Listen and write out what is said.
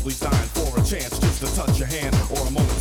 possibly dying for a chance just to touch your hand or a moment